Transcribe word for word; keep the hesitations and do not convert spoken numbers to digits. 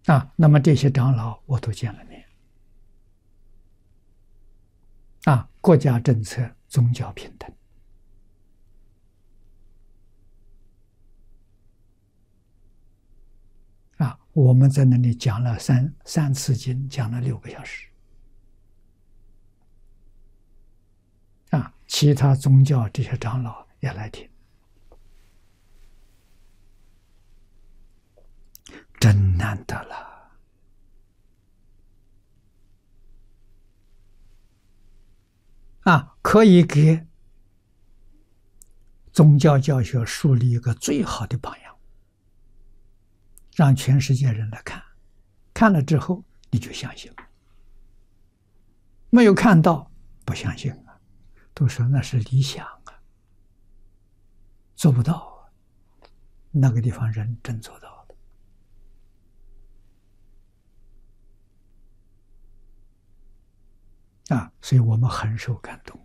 啊，那么这些长老我都见了面。啊，国家政策，宗教平等。啊，我们在那里讲了三三次经，讲了六个小时。啊，其他宗教这些长老也来听，真难得了。啊，可以给宗教教学树立一个最好的榜样，让全世界人来看，看了之后你就相信了，没有看到不相信啊，都说那是理想啊，做不到啊，那个地方人真做到了。啊，所以我们很受感动。